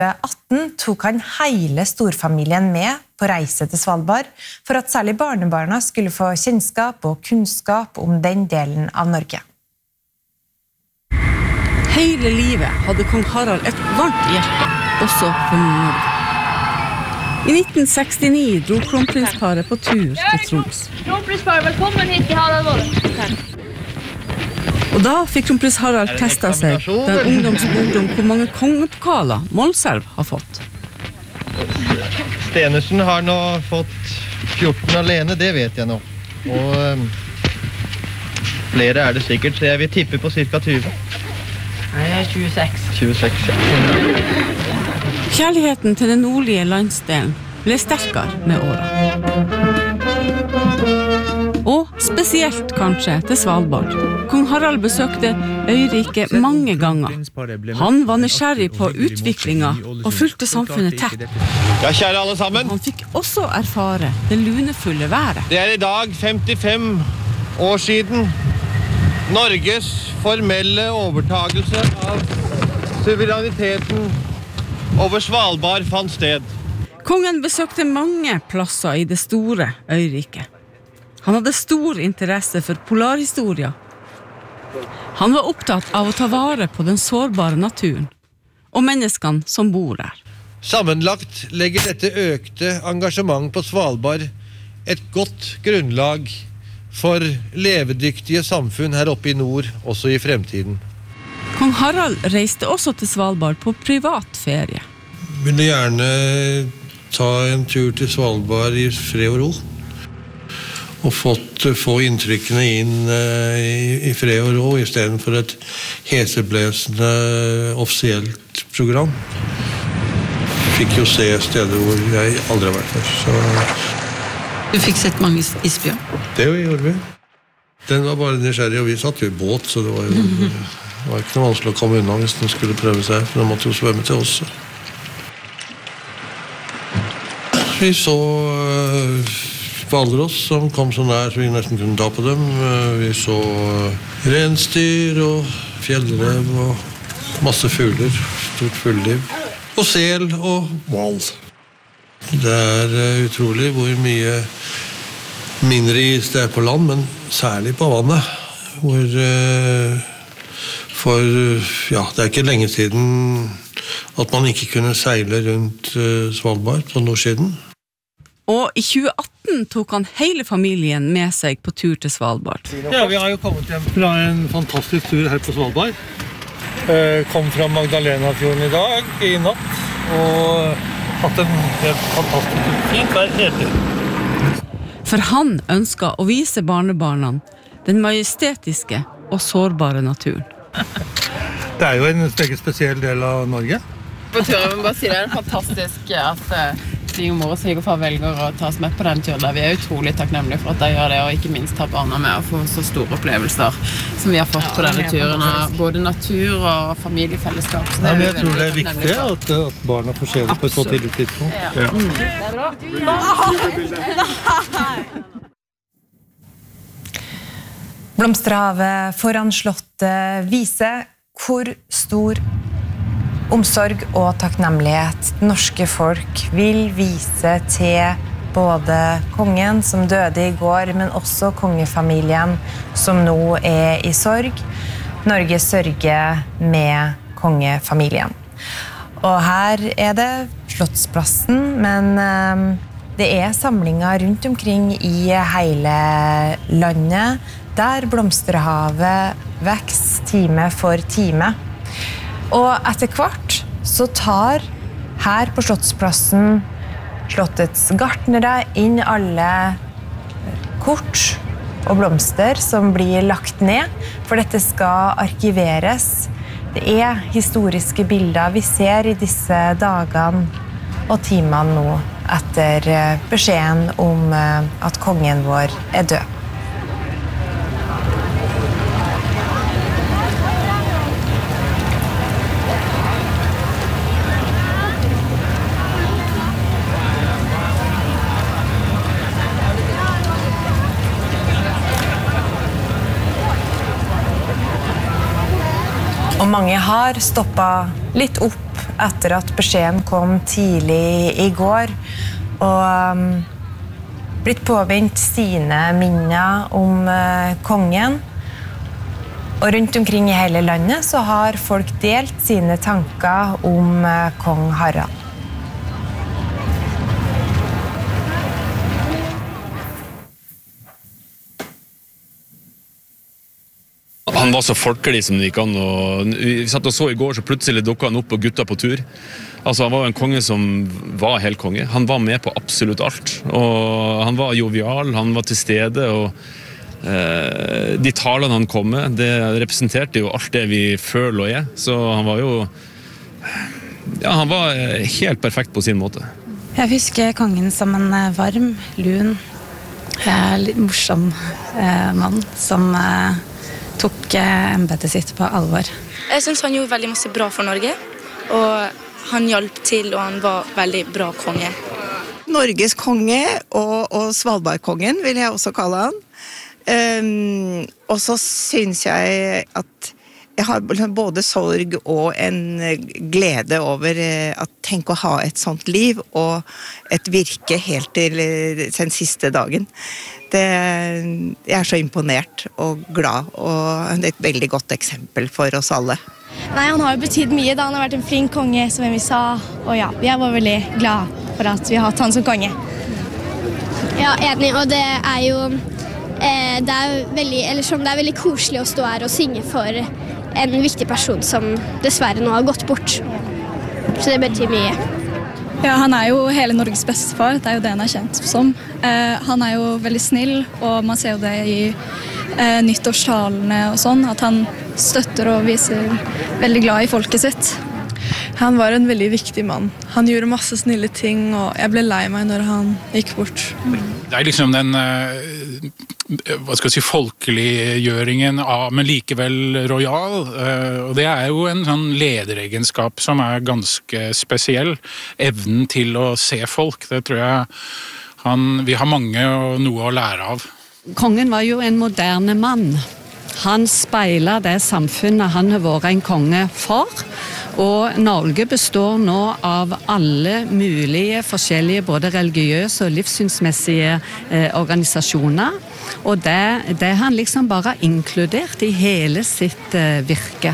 2018 tok han hele storfamilien med på reise til Svalbard, for at særlig barnebarna skulle få kjennskap og kunnskap om den delen av Norge. Hele livet hadde kong Harald et varmt hjerte, også for Nord-Norge. I 1969 dro kronprinsparet på tur til Troms. Kronprinsparet, velkommen hit til Harald. Og da fikk kronprins Harald testet seg da en ungdom spurte om hvor mange kongepokaler Målselv har fått. Stenersen har nå fått 14 alene, det vet jeg nå. Og flere det sikkert, så jeg vil tippe på cirka 20. Nei, 26. 26, ja. Kjærligheten til den nordlige landsdelen ble sterkere med årene. Og spesielt kanskje til Svalbard. Kong Harald besøkte øyriket mange ganger. Han var nysgjerrig på utviklingen og fulgte samfunnet tett. Ja, kjære alle sammen. Han fikk også erfare det lunefulle været. Det I dag 55 år siden Norges formelle overtagelse av suvereniteten over Svalbard fant sted. Kongen besøkte mange plasser I det store øyriket. Han hadde stor interesse for polarhistorier. Han var opptatt av å ta vare på den sårbare naturen og menneskene som bor der. Sammenlagt legger dette økte engasjement på Svalbard et godt grunnlag for levedyktige samfunn her oppe I nord, også I fremtiden. Kong Harald reiste også til Svalbard på privat ferie. Ville gjerne ta en tur til Svalbard I fred og ro. Og få inntrykkene inn I fred og ro I stedet for et heseblesende offisielt program. Fikk jo se steder hvor jeg aldri har vært der. Så... Du fikk sett mange isbjørn? Det gjorde vi. Den var bare nysgjerrig, og vi satt jo I båt, så det var ikke noe vanskelig å komme unna hvis den skulle prøve seg, for den måtte jo svømme til oss. Vi så hvalross som kom så nær så vi nesten kunne ta på dem. Vi så renstyr og fjellrev og masse fugler, stort fugleliv. Og sel og hval. Det utrolig hvor mye mindre is det på land, men særlig på vannet. Ja, det ikke lenge siden at man ikke kunne seile rundt Svalbard på nordsiden. Og I 2018 tok han hele familien med seg på tur til Svalbard. Ja, vi har jo kommet hjem fra en fantastisk tur her på Svalbard. Kom fra Magdalenafjorden I dag, I natt, og hatt en helt fantastisk fint vær hele tiden. For han ønsket å vise barnebarna den majestetiske og sårbare naturen. Det jo en meget spesiell del av Norge. På turen, jeg må bare si det fantastisk at svigermor og svigerfar velger å ta oss med på den turen der. Vi utrolig takknemlige for at de gjør det, og ikke minst ta barna med og få så store opplevelser som vi har fått på denne turen, både natur og familiefellesskap. Så det jeg tror det viktig at barna får se det på et så tidlig tidspunkt. Ja. Det bra. Blomsterhavet foran slottet viser hvor stor omsorg og takknemlighet norske folk vil vise til både kongen som døde I går, men også kongefamilien som nå I sorg. Norge sørger med kongefamilien. Og her det Slottsplassen, men det samlinger rundt omkring I hele landet, der blomsterhavet vokser time for time. Og etter hvert så tar her på Slottsplassen slottets gartnere inn alle kort og blomster som blir lagt ned, for dette skal arkiveres. Det historiske bilder vi ser I disse dagene og timene nå etter beskjeden om at kongen vår død. Og mange har stoppet litt opp etter at beskjeden kom tidlig i går, og blitt påbegynt sine minner om kongen. Og rundt omkring i hele landet så har folk delt sine tanker om kong Harald. Han var så folkelig som det gikk an, og vi satt og så i går, så plutselig dukket han opp og gutta på tur. Altså, han var en konge som var helt konge. Han var med på absolutt alt, og han var jovial, han var til stede, og de talene han kom med, det representerte jo alt det vi føler og er, så han var jo, ja, han var helt perfekt på sin måte. Jeg husker kongen som en varm, lun, litt morsom mann som tok embetet sitt på alvor. Jeg synes han gjorde veldig masse bra for Norge, og han hjalp til, og han var veldig bra konge. Norges konge og Svalbardkongen vil jeg også kalle han. Og så synes jeg at jeg har både sorg og en glede over at tenk å ha et sånt liv og et virke helt til den siste dagen. Jeg er så imponert og glad, og det er et veldig godt eksempel for oss alle. Nei, han har jo betydd mye da. Han har vært en flink konge, som vi sa, og ja, jeg var veldig glad for at vi har hatt han som konge. Ja, enig, og det er jo det er veldig koselig å stå her og synge for en viktig person som dessverre nå har gått bort. Så det betyr mye. Ja, han er jo hele Norges bestefar, det er jo det han er kjent som. Han er jo veldig snill, og man ser jo det i nyttårstalene og sånn, at han støtter og viser veldig glad i folket sitt. Han var en veldig viktig mann. Han gjorde masse snille ting, og jeg ble lei meg når han gikk bort. Det er liksom den folkeliggjøringen men likevel royal, og det er jo en sånn lederegenskap som er ganske spesiell. Evnen til å se folk, det tror jeg vi har mange og noe å lære av. Kongen var jo en moderne mann. Han speiler det samfunnet han har vært en konge for, og Norge består nå av alle mulige forskjellige både religiøse og livssynsmessige organisasjoner, og det har han liksom bare inkludert i hele sitt virke.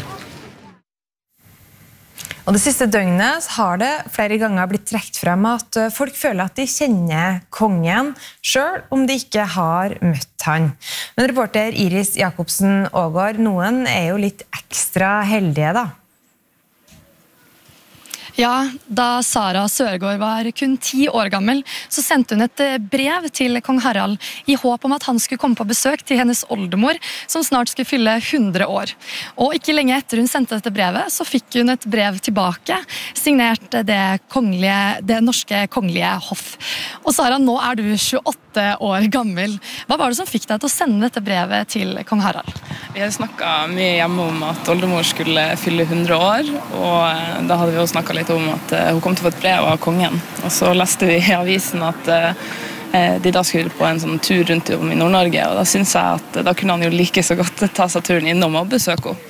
Og det siste døgnet har det flere ganger blitt trekt frem at folk føler at de kjenner kongen, selv om de ikke har møtt han. Men reporter Iris Jakobsen Aagaard, noen er jo litt ekstra heldige da. Ja, da Sara Sørgaard var kun 10 år gammel, så sendte hun et brev til kong Harald i håp om at han skulle komme på besøk til hennes oldemor, som snart skulle fylle 100 år. Og ikke lenge etter hun sendte dette brevet, så fikk hun et brev tilbake, signert det norske kongelige hoff. Og Sara, nå er du 28 år gammel. Hva var det som fikk deg til å sende dette brevet til kong Harald? Vi har snakket mye hjemme om at oldemor skulle fylle 100 år, og da hadde vi også snakket litt om at hun kom til å få et brev av kongen. Og så leste vi i avisen at de da skulle på en sånn tur rundt om i Nord-Norge, og da synes jeg at da kunne han jo like så godt ta seg turen innom og besøke henne.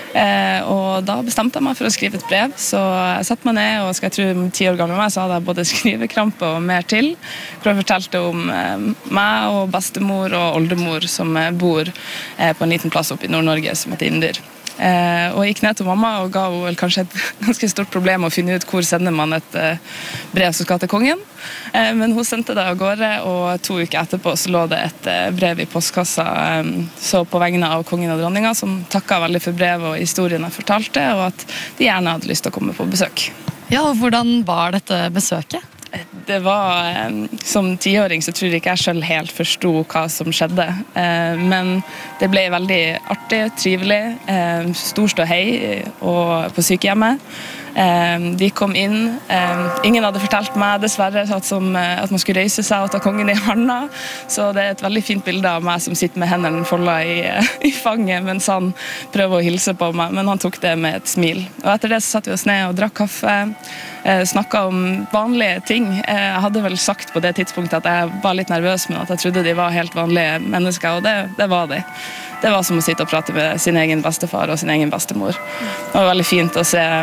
Og da bestemte jeg meg for å skrive et brev, så jeg satte meg ned, og skal jeg tro 10 år gammel meg, så hadde jeg både skrivekrampe og mer til, for jeg fortalte om meg og bestemor og oldemor som bor på en liten plass oppe i Nord-Norge som heter Indyr. Og jeg gikk ned til mamma og ga henne kanskje et ganske stort problem å finne ut hvor sender man et brev som skal til kongen. Men hun sendte det av gårde, og 2 uker etterpå så lå det et brev i postkassa så på vegne av kongen og dronninga, som takket veldig for brevet og historien jeg fortalte, og at de gjerne hadde lyst til å komme på besøk. Ja, og hvordan var dette besøket? Det var, som 10-åring så tror jeg ikke jeg selv helt forstod hva som skjedde, men det ble veldig artig, trivelig, stor ståhei på sykehjemmet. De kom inn, ingen hadde fortalt meg dessverre at man skulle reise seg og ta kongen i handa, så det er et veldig fint bilde av meg som sitter med hendene foldet i fanget mens han prøver å hilse på meg, men han tok det med et smil. Og etter det så satt vi oss ned og drakk kaffe, snakket om vanlige ting. Jeg hadde vel sagt på det tidspunktet at jeg var litt nervøs, men at jeg trodde de var helt vanlige mennesker, og det var de. Det var som å sitte og prate med sin egen bestefar og sin egen bestemor. Det var veldig fint å se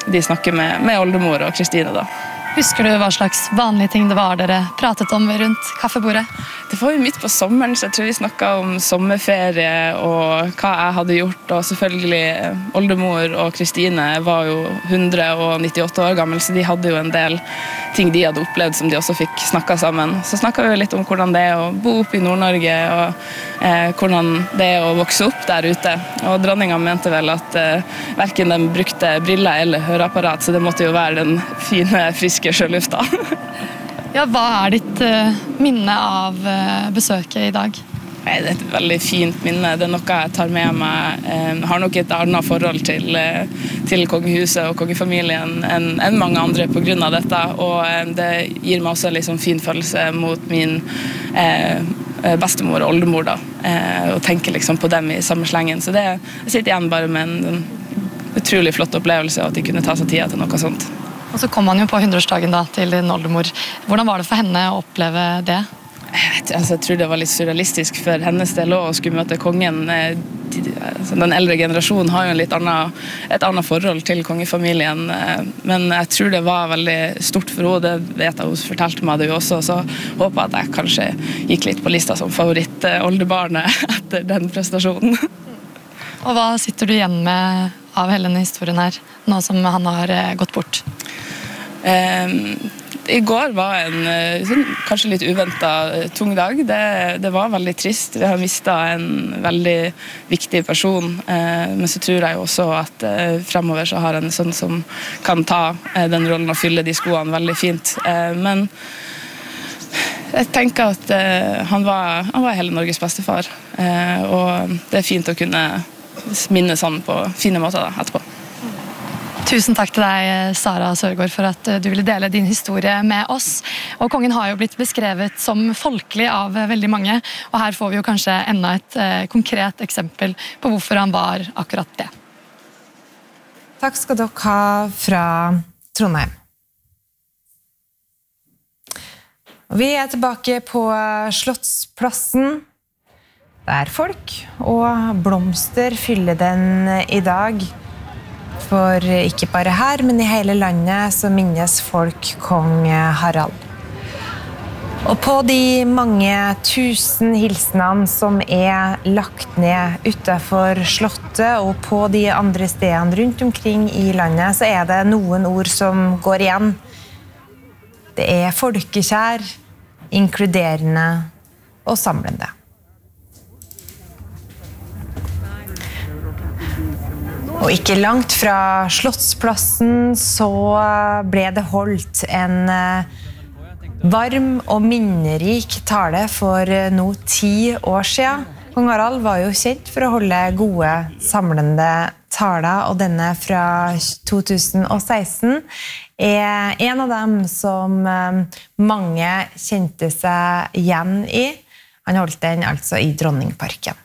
de snakker med oldemor og Kristine da. Husker du hva slags vanlige ting det var dere pratet om rundt kaffebordet? Det var jo midt på sommeren, så jeg tror vi snakket om sommerferie og hva jeg hadde gjort, og selvfølgelig oldemor og Kristine var jo 198 år gammel, så de hadde jo en del ting de hadde opplevd som de også fikk snakket sammen. Så snakket vi jo litt om hvordan det er å bo oppe i Nord-Norge, og hvordan det er å vokse opp der ute. Og dronningen mente vel at hverken de brukte briller eller høreapparat, så det måtte jo være den fine, friske sjølufta. Ja, hva er ditt minne av besøket i dag? Det er et veldig fint minne. Det er noe jeg tar med meg. Jeg har nok et annet forhold til kongehuset og kongefamilien enn mange andre på grunn av dette. Og det gir meg også en liksom fin følelse mot min bestemor og oldemor da. Og tenker liksom på dem i samme slengen. Så jeg sitter igjen bare med en utrolig flott opplevelse, og at de kunne ta seg tida til noe sånt. Og så kom han jo på 100-årsdagen da, til din oldemor. Hvordan var det for henne å oppleve det? Jeg tror det var litt surrealistisk for hennes del å skulle møte kongen. Den eldre generasjonen har jo et annet forhold til kongefamilien, men jeg tror det var veldig stort for henne. Det vet jeg, hun fortalte meg det jo også, så håper jeg at jeg kanskje gikk litt på lista som favoritt-oldebarnet etter den prestasjonen. Og hva sitter du igjen med av hele denne historien her, nå som han har gått bort? I går var en kanskje litt uventet tung dag. Det var veldig trist. Vi har mistet en veldig viktig person, men så tror jeg jo også at fremover så har en sånn som kan ta den rollen og fylle de skoene veldig fint. Men jeg tenker at han var hele Norges bestefar, og det er fint å kunne minnes han på fine måter da, etterpå. Tusen takk til deg, Sara Sørgaard, for at du ville dele din historie med oss. Og kongen har jo blitt beskrevet som folkelig av veldig mange, og her får vi jo kanskje enda et konkret eksempel på hvorfor han var akkurat det. Takk skal dere ha fra Trondheim. Og vi er tilbake på Slottsplassen, der folk og blomster fyller den i dag. For ikke bare her, men i hele landet så minnes folk kong Harald. Og på de mange tusen hilsenene som er lagt ned utenfor slottet og på de andre stedene rundt omkring i landet, så er det noen ord som går igjen. Det er folkekjær, inkluderende og samlende. Og ikke langt fra Slottsplassen så ble det holdt en varm og minnerik tale for nå 10 år siden. Kong Harald var jo kjent for å holde gode, samlende taler, og denne fra 2016 er en av dem som mange kjente seg igjen i. Han holdt den altså i Dronningparken.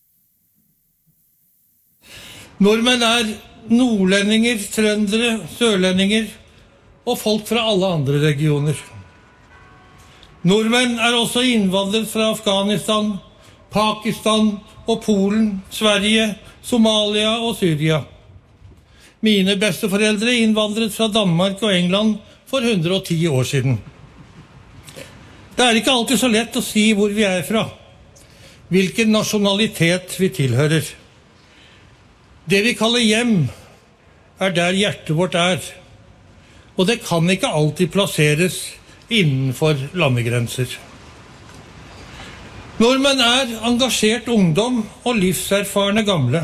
Nordmenn er nordlendinger, trøndere, sørlendinger og folk fra alle andre regioner. Nordmenn er også innvandret fra Afghanistan, Pakistan og Polen, Sverige, Somalia og Syria. Mine besteforeldre innvandret fra Danmark og England for 110 år siden. Det er ikke alltid så lett å si hvor vi er fra, hvilken nasjonalitet vi tilhører. Det vi kaller hjem er der hjertet vårt er, og det kan ikke alltid plasseres innenfor landegrenser. Nordmenn er engasjert ungdom og livserfarne gamle.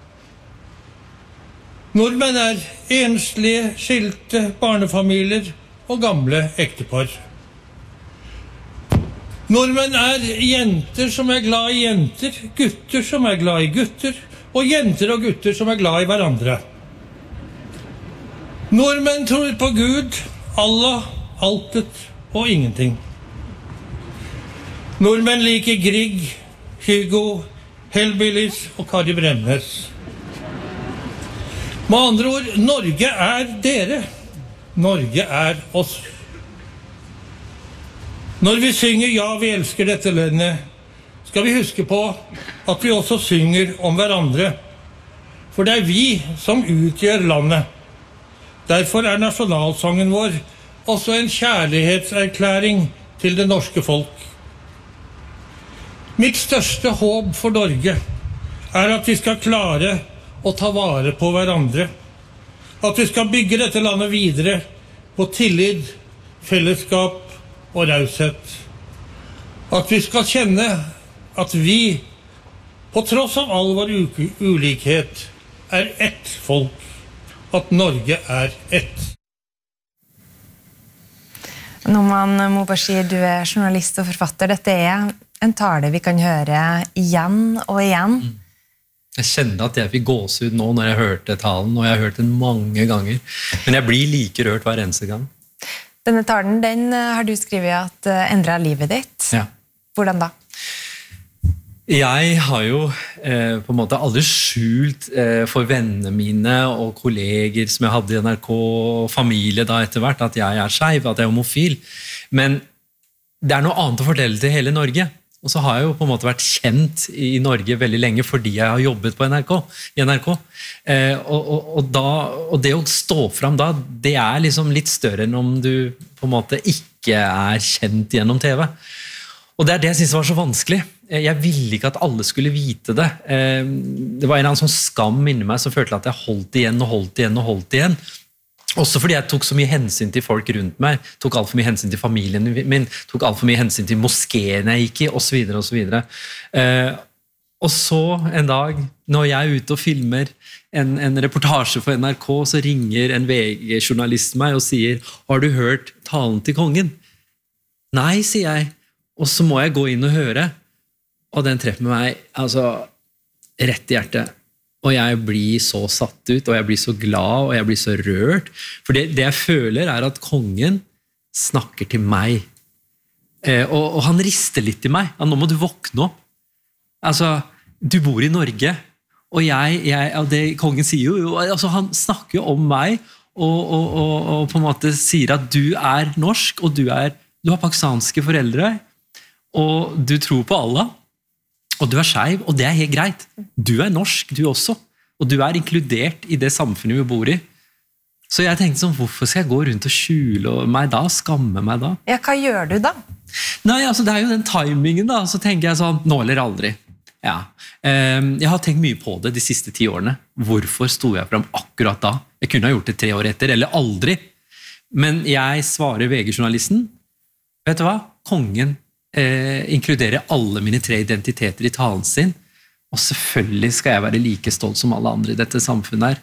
Nordmenn er enslige, skilte barnefamilier og gamle ektepar. Nordmenn er jenter som er glad i jenter, gutter som er glad i gutter, og jenter og gutter som er glad i hverandre. Nordmenn tror på Gud, Allah, altet og ingenting. Nordmenn liker Grieg, Hugo, Hellbillies og Kari Bremnes. Med andre ord, Norge er dere. Norge er oss. Når vi synger «Ja, vi elsker dette landet», skal vi huske på at vi også synger om hverandre. For det er vi som utgjør landet. Derfor nasjonalsangen vår også en kjærlighetserklæring til det norske folk. Mitt største håp for Norge at vi skal klare å ta vare på hverandre. At vi skal bygge dette landet videre på tillit, fellesskap og raushet. At vi skal kjenne at vi, på tross av all vår ulikhet, ett folk. At Norge ett. Noman Mobashir, du journalist og forfatter. Dette en tale vi kan høre igjen og igjen. Jeg kjenner at jeg fikk gåsehud nå når jeg hørte talen, og jeg har hørt den mange ganger. Men jeg blir like rørt hver eneste gang. Denne talen, den har du skrevet at endret livet ditt. Ja. Hvordan da? Jeg har jo på en måte aldri skjult for vennene mine og kolleger som jeg hadde i NRK, og familie da etter hvert, at jeg skeiv, at jeg homofil. Men det noe annet å fortelle til hele Norge. Og så har jeg jo på en måte vært kjent i Norge veldig lenge fordi jeg har jobbet på NRK. Og det å stå fram da, det liksom litt større enn om du på en måte ikke kjent gjennom TV. Og det det jeg synes var så vanskelig. Jeg ville ikke at alle skulle vite det. Det var en eller annen sånn skam inni meg som følte at jeg holdt igjen. Også fordi jeg tok så mye hensyn til folk rundt meg, tok alt for mye hensyn til familien min, tok alt for mye hensyn til moskeen jeg gikk i, og så videre, og så videre. Og så en dag, når jeg ute og filmer en reportasje for NRK, så ringer en VG-journalist meg og sier, har du hørt talen til kongen? Nei, sier jeg. Og så må jeg gå inn og høre. Og den treffer meg, altså, rett i hjertet. Og jeg blir så satt ut, og jeg blir så glad, og jeg blir så rørt. For det jeg føler at kongen snakker til meg. Og han rister litt til meg. Nå må du våkne opp. Altså, du bor i Norge, og det kongen sier jo, altså han snakker jo om meg, og på en måte sier at du norsk, og du har pakistanske foreldre, og du tror på Allah, og du skeiv, og det helt greit. Du norsk, du også. Og du inkludert i det samfunnet vi bor i. Så jeg tenkte sånn, hvorfor skal jeg gå rundt og skjule meg da, skamme meg da? Ja, hva gjør du da? Nei, altså det jo den timingen da, så tenker jeg sånn, nå eller aldri. Ja. Jeg har tenkt mye på det de siste 10 årene. Hvorfor stod jeg frem akkurat da? Jeg kunne ha gjort det 3 år etter, eller aldri. Men jeg svarer VG-journalisten, vet du hva? Kongen inkluderer alle mine 3 identiteter i talen sin, og selvfølgelig skal jeg være like stolt som alle andre i dette samfunnet her.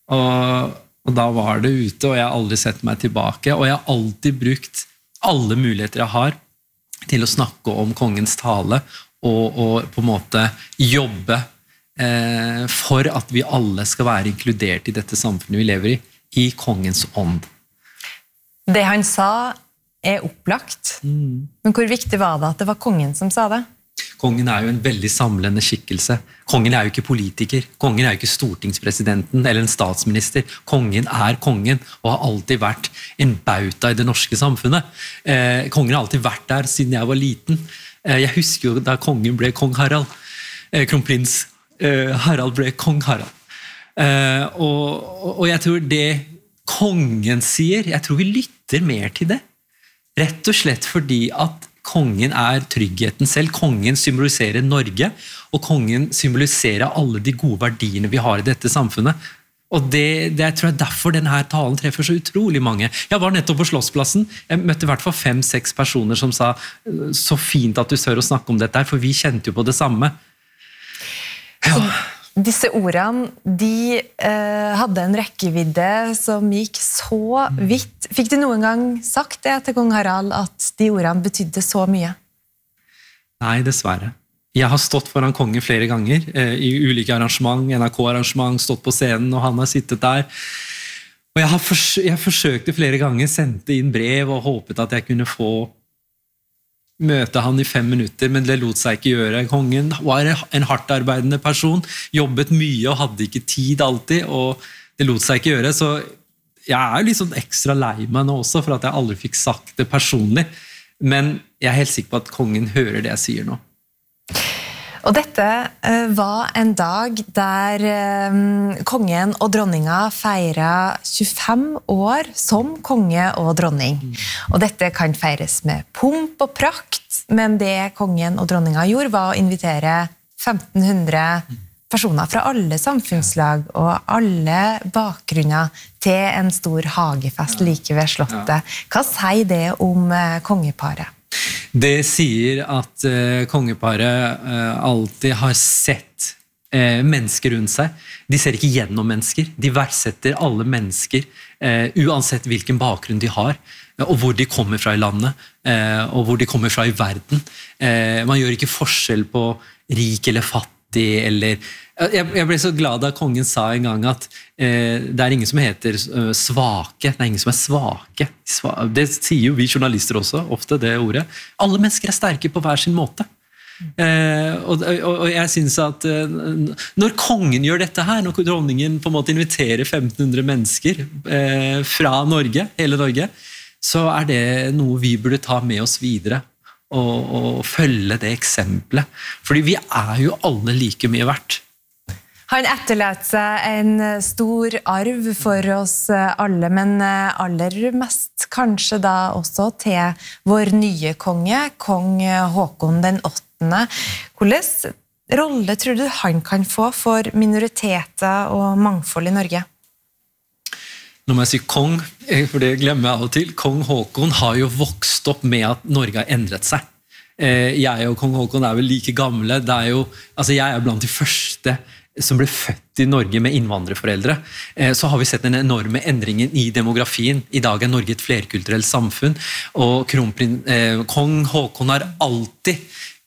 Og da var det ute, og jeg har aldri sett meg tilbake, og jeg har alltid brukt alle muligheter jeg har til å snakke om kongens tale, og på en måte jobbe for at vi alle skal være inkludert i dette samfunnet vi lever i kongens ånd. Det han sa opplagt. Men hvor viktig var det at det var kongen som sa det? Kongen jo en veldig samlende skikkelse. Kongen jo ikke politiker. Kongen jo ikke stortingspresidenten eller en statsminister. Kongen kongen, og har alltid vært en bauta i det norske samfunnet. Kongen har alltid vært der siden jeg var liten. Jeg husker jo da kongen ble kong Harald. Kronprins Harald ble kong Harald. Og jeg tror det kongen sier, jeg tror vi lytter mer til det. Rett og slett fordi at kongen tryggheten selv. Kongen symboliserer Norge, og kongen symboliserer alle de gode verdiene vi har i dette samfunnet. Og det tror jeg derfor denne talen treffer så utrolig mange. Jeg var nettopp på Slottsplassen. Jeg møtte i hvert fall 5-6 personer som sa så fint at du tør å snakke om dette her, for vi kjente jo på det samme. Ja. Disse ordene, de hadde en rekkevidde som gikk så vidt. Fikk du noen gang sagt det til kong Harald, at de ordene betydde så mye? Nei, dessverre. Jeg har stått foran kongen flere ganger, i ulike arrangement, NRK-arrangement, stått på scenen, og han har sittet der. Og jeg forsøkte flere ganger, sendte inn brev og håpet at jeg kunne få møte han i 5 minutter, men det lot seg ikke gjøre. Kongen var en hardt arbeidende person, jobbet mye og hadde ikke tid alltid, og det lot seg ikke gjøre, så jeg litt sånn ekstra lei meg nå også, for at jeg aldri fikk sagt det personlig, men jeg helt sikker på at kongen hører det jeg sier nå. Og dette var en dag der kongen og dronninga feiret 25 år som konge og dronning. Og dette kan feires med pomp og prakt, men det kongen og dronninga gjorde var å invitere 1500 personer fra alle samfunnslag og alle bakgrunner til en stor hagefest like ved slottet. Hva sier det om kongeparet? Det sier at kongeparet alltid har sett mennesker rundt seg. De ser ikke gjennom mennesker. De verdsetter alle mennesker, uansett hvilken bakgrunn de har, og hvor de kommer fra i landet, og hvor de kommer fra i verden. Man gjør ikke forskjell på rik eller fattig, eller... Jeg ble så glad da kongen sa en gang at det ingen som heter svake, det ingen som svake. Det sier jo vi journalister også, ofte det ordet. Alle mennesker sterke på hver sin måte. Og jeg synes at når kongen gjør dette her, når dronningen på en måte inviterer 1500 mennesker fra Norge, hele Norge, så det noe vi burde ta med oss videre og følge det eksempelet. Fordi vi jo alle like mye verdt. Han etterlater seg en stor arv for oss alle, men aller mest kanskje da også til vår nye konge, kong Håkon den 8. Hvordan rolle tror du han kan få for minoriteter og mangfold i Norge? Nå må jeg si kong, for det glemmer jeg av og til. Kong Håkon har jo vokst opp med at Norge har endret seg. Jeg og kong Håkon vel like gamle. Jeg blant de første som ble født i Norge med innvandrerforeldre. Så har vi sett den enorme endringen i demografien. I dag Norge et flerkulturelt samfunn, og kong Håkon har alltid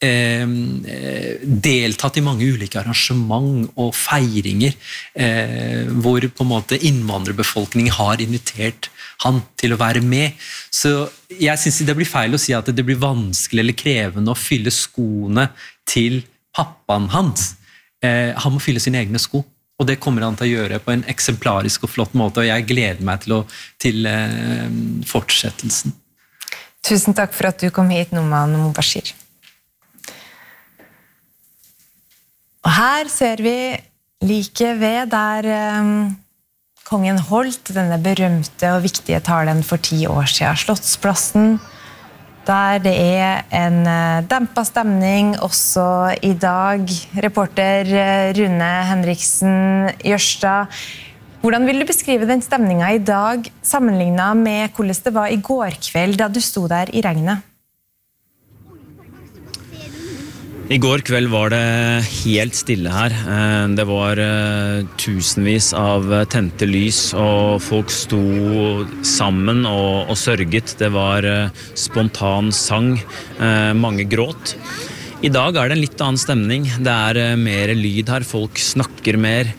deltatt i mange ulike arrangement og feiringer hvor på en måte innvandrerbefolkningen har invitert han til å være med. Så jeg synes det blir feil å si at det blir vanskelig eller krevende å fylle skoene til pappaen hans. Han må fylle sine egne sko, og det kommer han til å gjøre på en eksemplarisk og flott måte, og jeg gleder meg til fortsettelsen. Tusen takk for at du kom hit, Noman Mubashir. Og her ser vi like ved der kongen holdt denne berømte og viktige talen for 10 år siden, Slottsplassen, der det en dempet stemning også i dag. Reporter Rune Henriksen Jørstad, hvordan vil du beskrive den stemningen i dag sammenlignet med hvordan det var i går kveld da du sto der i regnet? I går kveld var det helt stille her. Det var tusenvis av tente lys, og folk sto sammen og sørget. Det var spontan sang, mange gråt. I dag det en litt annen stemning. Det mer lyd her, folk snakker mer.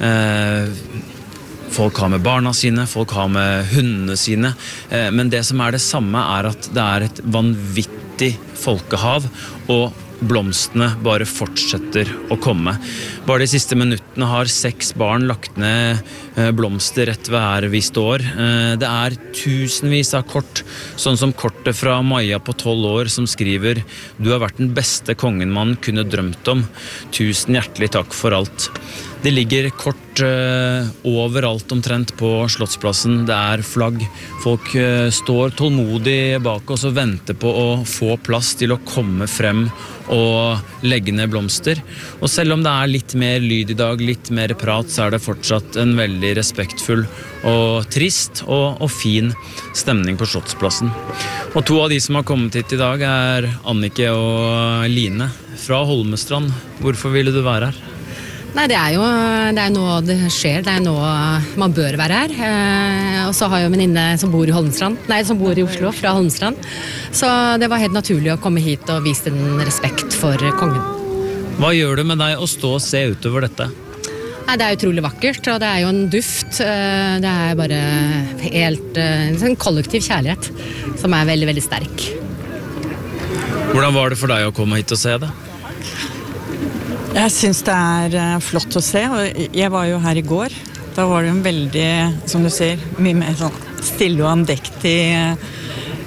Folk har med barna sine, folk har med hundene sine. Men det som det samme at det et vanvittig folkehav, og blomstene bare fortsetter å komme. Bare de siste minuttene har 6 barn lagt ned blomster rett ved her vi står. Det tusenvis av kort, sånn som kortet fra Maja på 12 år som skriver «Du har vært den beste kongen man kunne drømt om. Tusen hjertelig takk for alt». Det ligger kort overalt omtrent på Slottsplassen. Det flagg. Folk står tålmodig bak oss og venter på å få plass til å komme frem og legge ned blomster. Og selv om det litt mer lyd i dag, litt mer prat, så det fortsatt en veldig respektfull og trist og fin stemning på Slottsplassen. Og 2 av de som har kommet hit i dag Annike og Line fra Holmestrand. Hvorfor ville du være her? Nei, det jo nå det skjer, det nå man bør være her. Og så har jeg en venninne som bor i Oslo, fra Holmestrand. Så det var helt naturlig å komme hit og vise en respekt for kongen. Hva gjør det med deg å stå og se utover dette? Nei, det utrolig vakkert, og det jo en duft. Det bare helt en kollektiv kjærlighet som veldig, veldig sterk. Hvordan var det for deg å komme hit og se det? Jeg synes det flott å se, og jeg var jo her i går. Da var det en veldig, som du sier, mye mer sånn stille og andektig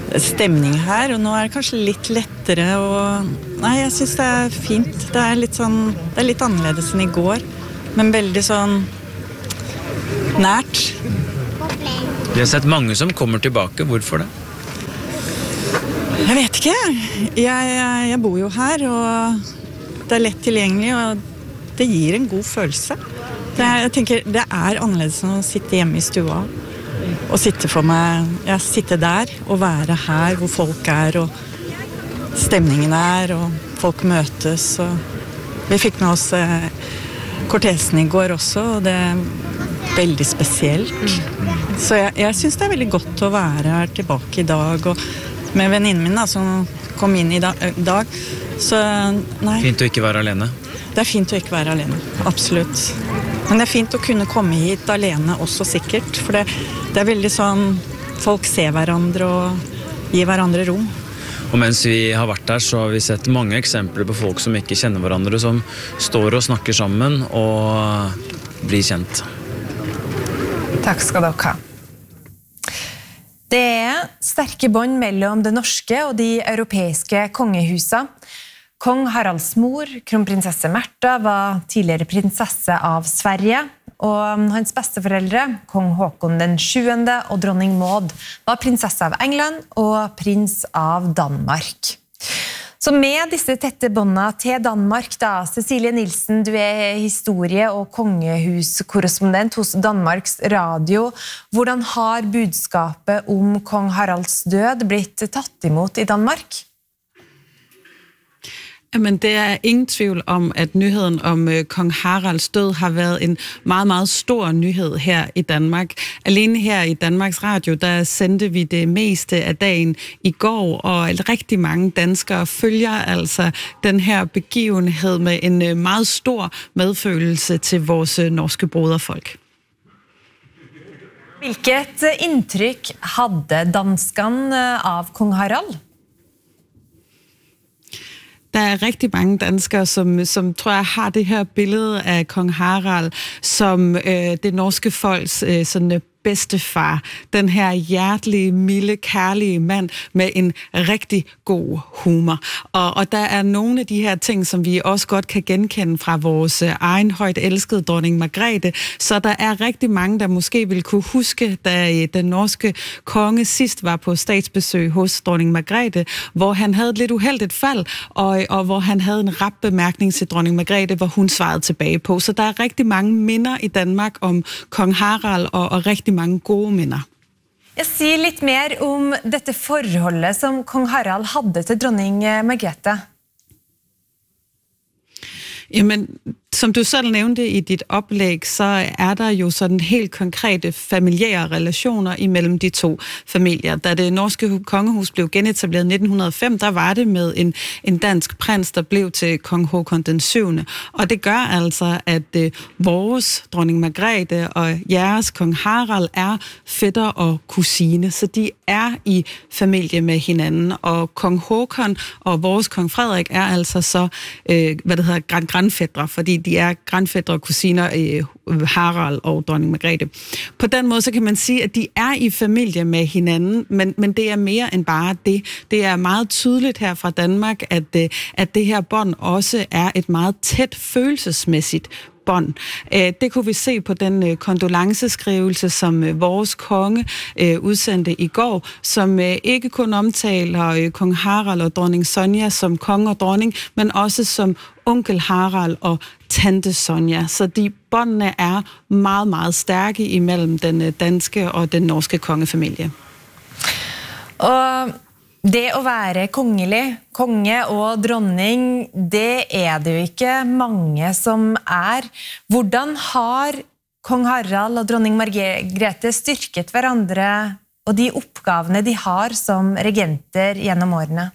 stemning her, og nå det kanskje litt lettere, og nei, jeg synes det fint. Det litt sånn, det litt annerledes enn i går, men veldig sånn nært. Vi har sett mange som kommer tilbake. Hvorfor det? Jeg vet ikke. Jeg bor jo her, og det lett tilgjengelig, og det gir en god følelse. Jeg tenker, det annerledes enn å sitte hjemme i stua og sitte der og være her hvor folk og stemningen og folk møtes. Og vi fikk med oss kortesen i går også, og det veldig spesielt. Så jeg synes det veldig godt å være her tilbake i dag, og med venninnen min som kom inn i dag. Så nei. Fint å ikke være alene. Det fint å ikke være alene, absolutt. Men det fint å kunne komme hit alene også sikkert, for det veldig sånn, folk ser hverandre og gir hverandre rom. Og mens vi har vært der, så har vi sett mange eksempler på folk som ikke kjenner hverandre, som står og snakker sammen og blir kjent. Takk skal dere ha. Det sterke bånd mellom det norske og de europeiske kongehusene. Kong Haralds mor, kronprinsesse Märtha, var tidligere prinsesse av Sverige, og hans besteforeldre, kong Håkon den 7. og dronning Maud, var prinsesse av England og prins av Danmark. Så med disse tette båndene til Danmark, da, Cecilie Nielsen, du historie- og kongehuskorrespondent hos Danmarks Radio. Hvordan har budskapet om kong Haralds død blitt tatt imot i Danmark? Men det ingen tvivl om, at nyheden om kong Haralds død har været en meget, meget stor nyhed her i Danmark. Alene her i Danmarks Radio, der sendte vi det meste af dagen i går, og rigtig mange danskere følger altså den her begivenhed med en meget stor medfølelse til vores norske broderfolk. Hvilket indtryk hadde danskene av kong Harald? Der rigtig mange danskere, som tror jeg har det her billede af kong Harald som det norske folks sådan bedstefar. Den her hjertelige, milde, kærlige mand med en rigtig god humor. Og der er nogle af de her ting, som vi også godt kan genkende fra vores egen højt elskede dronning Margrethe. Så der er rigtig mange, der måske vil kunne huske, da den norske konge sidst var på statsbesøg hos dronning Margrethe, hvor han havde et lidt uheldigt fald, og hvor han havde en rap bemærkning til dronning Margrethe, hvor hun svarede tilbage på. Så der er rigtig mange minder i Danmark om kong Harald, og rigtig mange gode minder. Jeg sier litt mer om dette forholdet som kong Harald hadde til dronning Margrethe. Jamen, som du selv nævnte i dit oplæg, så er der jo sådan helt konkrete familiære relationer imellem de to familier. Da det norske kongehus blev genetableret i 1905, der var det med en dansk prins, der blev til kong Håkon den 7. Og det gør altså, at vores dronning Margrethe og jeres kong Harald er fætter og kusine, så de er i familie med hinanden. Og kong Håkon og vores kong Frederik er altså så, grandfædre, fordi de er grandfædre og kusiner Harald og dronning Margrethe. På den måde, så kan man sige, at de er i familie med hinanden, men det er mere end bare det. Det er meget tydeligt her fra Danmark, at det her bånd også er et meget tæt følelsesmæssigt bånd. Det kunne vi se på den kondolenceskrivelse, som vores konge udsendte i går, som ikke kun omtaler kong Harald og dronning Sonja som konge og dronning, men også som onkel Harald og tante Sonja. Så de båndene er meget, meget stærke imellem den danske og den norske kongefamilie. Og det å være kongelig, konge og dronning, det er det jo ikke mange som er. Hvordan har kong Harald og dronning Margrethe styrket hverandre og de oppgavene de har som regenter gjennom årene?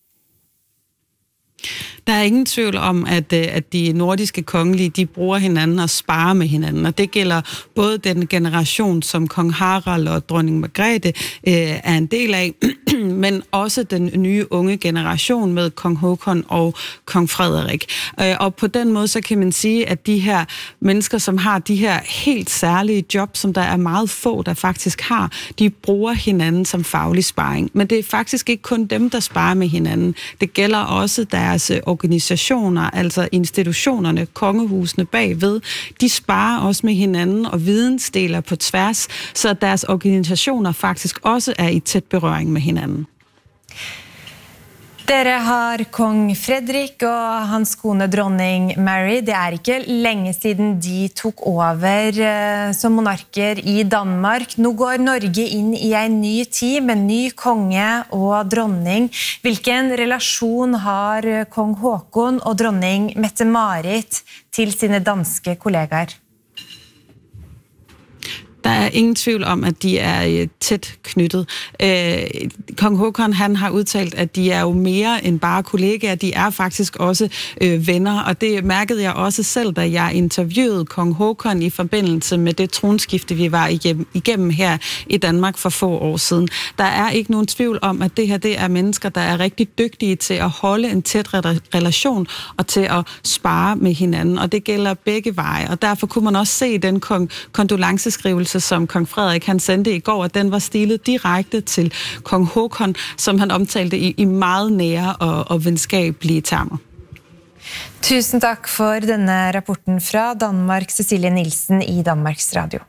Der er ingen tvivl om, at de nordiske kongelige, de bruger hinanden og sparer med hinanden, og det gælder både den generation, som kong Harald og dronning Margrethe er en del af, men også den nye unge generation med kong Håkon og kong Frederik. Og på den måde, så kan man sige, at de her mennesker, som har de her helt særlige job, som der er meget få, der faktisk har, de bruger hinanden som faglig sparring. Men det er faktisk ikke kun dem, der sparer med hinanden. Det gælder også deres organisationer, altså institutionerne, kongehusene bagved. De sparer også med hinanden og vidensdeler på tværs, så deres organisationer faktisk også er i tæt berøring med hinanden. Dere har kong Fredrik og hans kone dronning Mary. Det er ikke lenge siden de tok over som monarker i Danmark. Nå går Norge inn i en ny tid med ny konge og dronning. Hvilken relasjon har kong Håkon og dronning Mette-Marit til sine danske kollegaer? Der er ingen tvivl om, at de er tæt knyttet. Kong Håkon, han har udtalt, at de er jo mere end bare kollegaer. De er faktisk også venner, og det mærkede jeg også selv, da jeg interviewede kong Håkon i forbindelse med det tronskifte, vi var igennem her i Danmark for få år siden. Der er ikke nogen tvivl om, at det her det er mennesker, der er rigtig dygtige til at holde en tæt relation og til at spare med hinanden, og det gælder begge veje. Og derfor kunne man også se den kondolenceskrivelse, som kong Frederik han sendte i går, at den var stilet direkte til kong Håkon, som han omtalte i meget nære og venskabelige termer. Tusen takk for denne rapporten fra Danmark, Cecilie Nielsen i Danmarks Radio.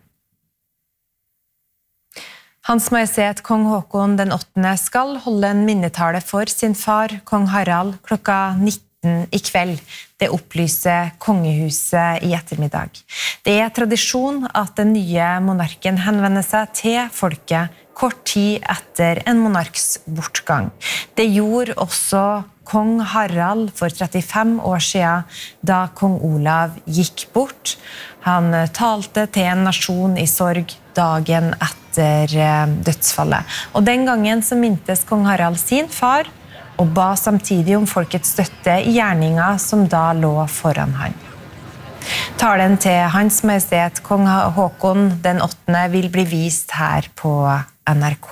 Hans Majestet kong Håkon den 8. skal holde en minnetale for sin far, kong Harald, klokka 19 i kveld. Det opplyser kongehuset i ettermiddag. Det er tradisjon at den nye monarken henvender seg til folket kort tid etter en monarks bortgang. Det gjorde også kong Harald for 35 år siden, da kong Olav gikk bort. Han talte til en nasjon i sorg dagen etter dødsfallet. Og den gangen så mintes kong Harald sin far, og ba samtidig om folkets støtte i gjerninga som da lå foran han. Talen til Hans Majestet kong Håkon den 8. vil bli vist her på NRK.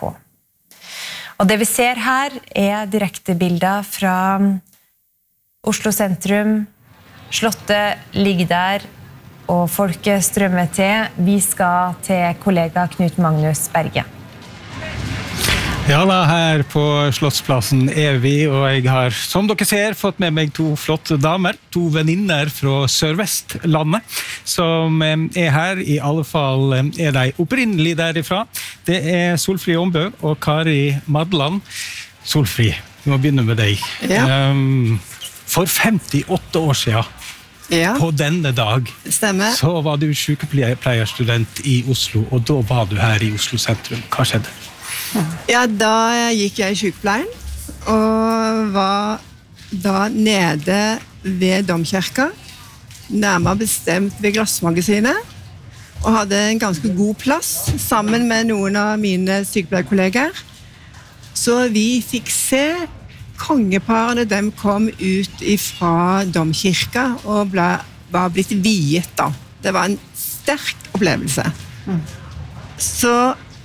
Og det vi ser her er direktebilder fra Oslo sentrum. Slottet ligger der, og folket strømmer til. Vi skal til kollega Knut Magnus Berge. Ja da, her på Slottsplassen er vi, og jeg har, som dere ser, fått med meg 2 flotte damer, 2 venninner fra Sørvestlandet, som er her, i alle fall er de opprinnelig derifra. Det er Solfrid Ombø og Kari Madland. Solfrid, vi må begynne med deg. Ja. For 58 år siden, på denne dag, Stemmer. så var du sykepleierstudent i Oslo, og da var du her i Oslo sentrum. Hva skjedde? Ja, da gikk jeg i sykepleien, og var da nede ved Domkirka, nærmere bestemt ved Glassmagasinet, og hadde en ganske god plass, sammen med noen av mine sykepleierkolleger. Så vi fikk se kongeparene, de kom ut fra Domkirka, og var blitt viet da. Det var en sterk opplevelse. Så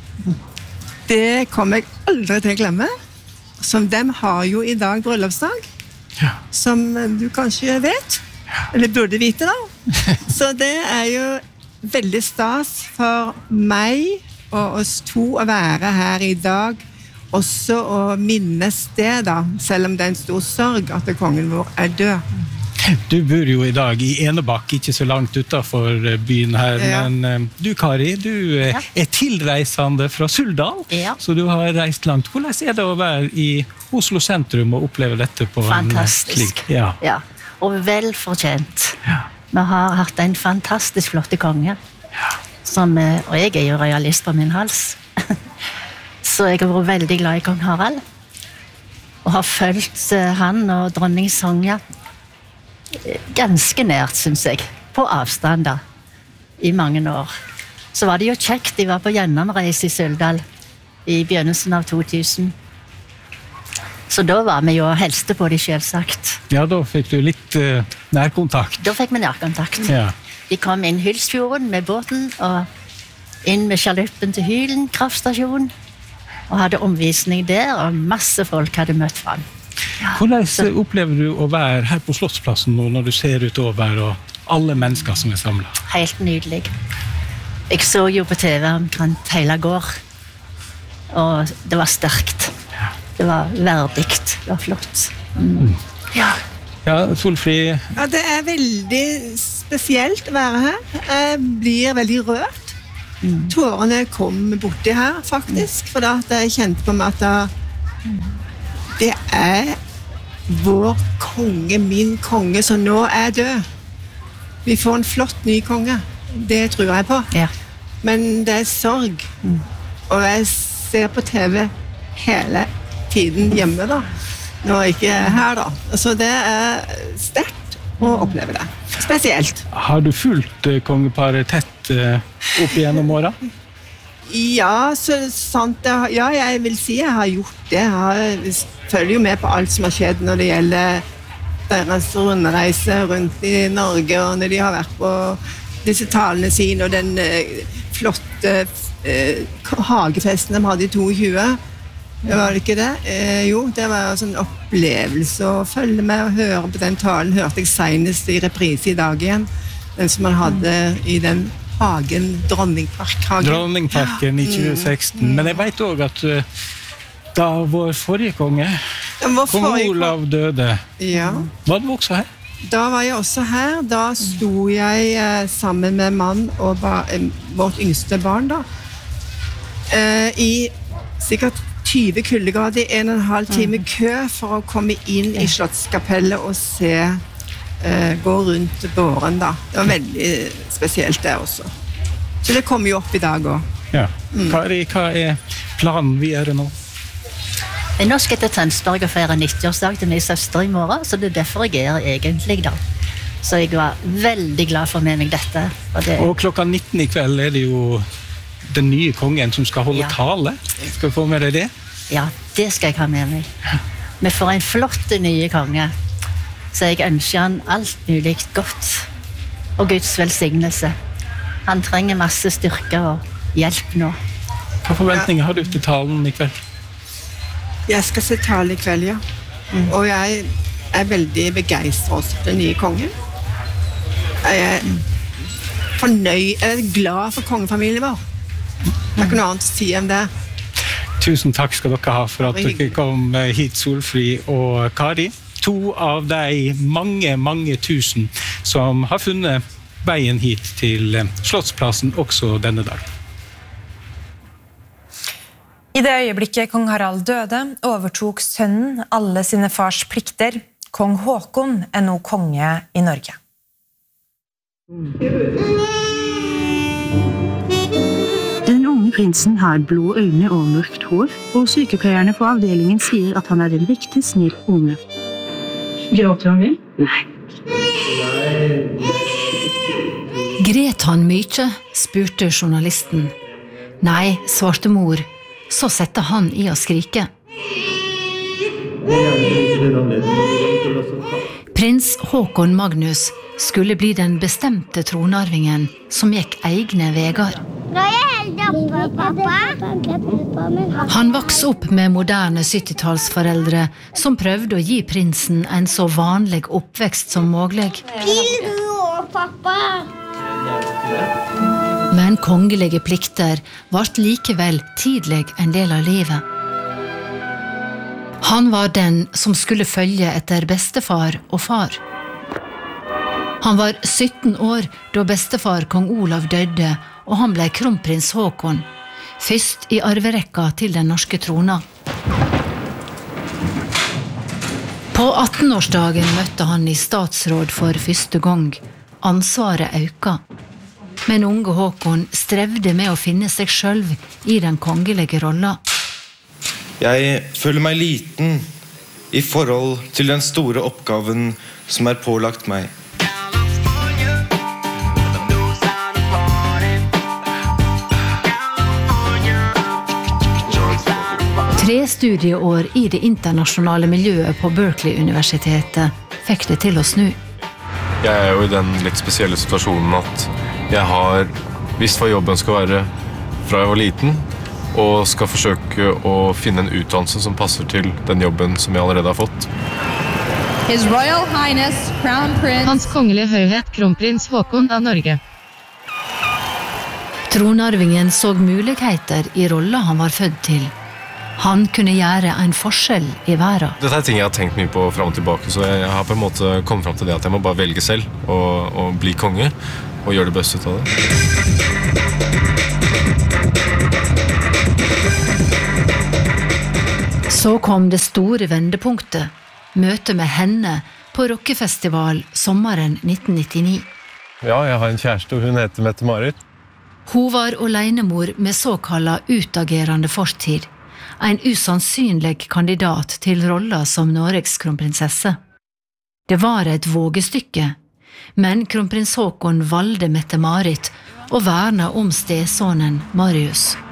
det kommer jeg aldri til å glemme. Som dem har jo i dag bryllupsdag. Som du kanskje vet. Eller burde vite da. Så det er jo veldig stas for meg og oss 2 å være her i dag. Også å minnes det da. Selv om det er en stor sorg at kongen vår er død. Du bor jo i dag i Enebakk, ikke så langt utenfor byen her, men du, Kari, du er tilreisende fra Suldal, så du har reist langt. Hvordan er det å være i Oslo sentrum og oppleve dette på fantastisk. En slik? Ja, og vel fortjent. Vi har hatt en fantastisk flotte konge, og jeg er jo realist på min hals. Så jeg har vært veldig glad i kong Harald, og har følt han og dronning Sonja ganske nært, synes jeg, på avstand da, i mange år. Så var det jo kjekt, de var på gjennomreise i Suldal i begynnelsen av 2000. Så da var vi jo og helste på de selvsagt. Ja, da fikk du litt nærkontakt. Da fikk vi nærkontakt. Ja. De kom inn Hylsfjorden med båten, og inn med Sjaluppen til Hylen, kraftstasjon. og hadde omvisning der, og masse folk hadde møtt frem. Hvordan opplever du å være her på Slottsplassen nå, når du ser utover og alle mennesker som samlet? Helt nydelig. Jeg så jo på TV omtrent hele går, og det var sterkt. Det var verdigt, det var flott. Ja, Solfrid? Ja, det veldig spesielt å være her. Jeg blir veldig rørt. Tårene kom borti her, faktisk, for da jeg kjente på meg at det vår konge, min konge, som nå død. Vi får en flott ny konge. Det tror jeg på. Men det sorg. Og jeg ser på TV hele tiden hjemme da. Nå ikke her da. Så det sterkt å oppleve det. Spesielt. Har du fulgt kongeparet tett opp gjennom året? Ja, så sant. Ja, jeg vil si jeg har gjort det. Jeg følger jo med på alt som har skjedd når det gjelder deres rundreise rundt i Norge, og når de har vært på disse talene sine, og den flotte hagefesten de hadde i 22. Var det ikke det? Jo, det var en sånn opplevelse å følge med og høre på den talen. Hørte jeg senest i reprise i dag igjen. Den som man hadde i den hagen, Dronningparkhagen. Dronningparken i 2016. Men jeg vet også at da vår forrige konge, kong Olav døde, var du også her? Da var jeg også her. Da sto jeg sammen med mann og vårt yngste barn da. I sikkert 20 kuldegrader, 1,5 time kø for å komme inn i Slottskapellet og se gå rundt båren da. Det var veldig spesielt det også. Så det kommer jo opp i dag også. Ja. Kari, hva planen videre nå? Nå skal jeg til Tønsberg og feire 90-årsdag til min søster i morgen, så det derfor jeg egentlig da. Så jeg var veldig glad for med meg dette. Og klokka 19 i kveld det jo den nye kongen som skal holde tale. Skal du få med deg det? Ja, det skal jeg ha med meg. Vi får en flott nye konge. Så jeg ønsker han alt mulig godt. Og Guds velsignelse. Han trenger masse styrke og hjelp nå. Hva forventninger har du til talen i kveld? Jeg skal se tale i kveld, ja. Og jeg veldig begeistret også for den nye kongen. Jeg fornøyd, jeg glad for kongefamilien vår. Det ikke noe annet å si om det. Tusen takk skal dere ha for at dere kom hit, Solfrid og Kari. 2 av de mange tusen som har funnet veien hit til Slottsplassen også denne dag. I det øyeblikket kong Harald døde, overtok sønnen alle sine fars plikter. Kong Håkon nå konge i Norge. Den unge prinsen har blå øyne og mørkt hår, og sykepleierne på avdelingen sier at han en riktig snill unge. Gråter han vel? Nei. Gret han mye, spurte journalisten. Nei, svarte mor. Så sette han i å skrike. Prins Håkon Magnus skulle bli den bestemte tronarvingen som gikk egne vegar. Han vokste opp med moderne 70-tallsforeldre som prøvde å gi prinsen en så vanlig oppvekst som mulig. Men kongelige plikter var likevel tidlig en del av livet. Han var den som skulle følge etter bestefar og far. Han var 17 år da bestefar kong Olav døde, og han ble kronprins Håkon, først i arverekka til den norske trona. På 18-årsdagen møtte han i statsråd for første gang. Ansvaret øka. Men unge Håkon strevde med å finne seg selv i den kongelige rolla. Jeg føler meg liten i forhold til den store oppgaven som pålagt meg. Tre studieår i det internasjonale miljøet på Berkeley-universitetet fikk det til å snu. Jeg jo i den litt spesielle situasjonen at jeg har visst hva jobben skal være fra jeg var liten, og skal forsøke å finne en utdannelse som passer til den jobben som jeg allerede har fått. His Royal Highness Crown Prince. Hans kongelige høyhet kronprins Håkon av Norge. Tronarvingen så muligheter i rollen han var født til. Han kunne gjøre en forskjell i verden. Dette ting jeg har tenkt mye på frem og tilbake, så jeg har på en måte kommet frem til det at jeg må bare velge selv og bli konge og gjøre det beste ut av det. Så kom det store vendepunktet, møtet med henne på rockefestival sommeren 1999. Ja, jeg har en kjæreste, og hun heter Mette-Marit. Hun var alenemor med såkalla utagerende fortid. En usannsynlig kandidat til rollen som Norges kronprinsesse. Det var et vågestykke, men kronprins Håkon valgte Mette-Marit og verna om stesonen Marius.